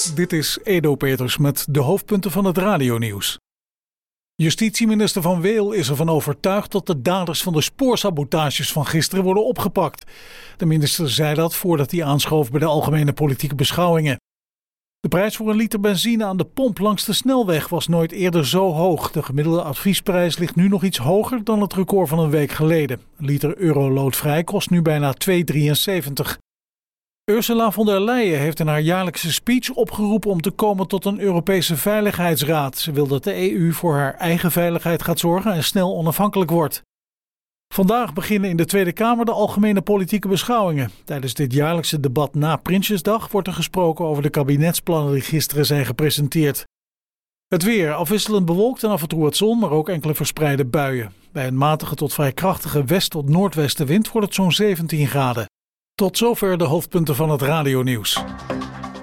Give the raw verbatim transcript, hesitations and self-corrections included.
Dit is Edo Peters met de hoofdpunten van het radionieuws. Justitieminister Van Weel is ervan overtuigd dat de daders van de spoorsabotages van gisteren worden opgepakt. De minister zei dat voordat hij aanschoof bij de algemene politieke beschouwingen. De prijs voor een liter benzine aan de pomp langs de snelweg was nooit eerder zo hoog. De gemiddelde adviesprijs ligt nu nog iets hoger dan het record van een week geleden. Een liter euroloodvrij kost nu bijna twee euro drieënzeventig. Ursula von der Leyen heeft in haar jaarlijkse speech opgeroepen om te komen tot een Europese Veiligheidsraad. Ze wil dat de E U voor haar eigen veiligheid gaat zorgen en snel onafhankelijk wordt. Vandaag beginnen in de Tweede Kamer de algemene politieke beschouwingen. Tijdens dit jaarlijkse debat na Prinsjesdag wordt er gesproken over de kabinetsplannen die gisteren zijn gepresenteerd. Het weer afwisselend bewolkt en af en toe wat zon, maar ook enkele verspreide buien. Bij een matige tot vrij krachtige west- tot noordwestenwind wordt het zo'n zeventien graden. Tot zover de hoofdpunten van het radionieuws.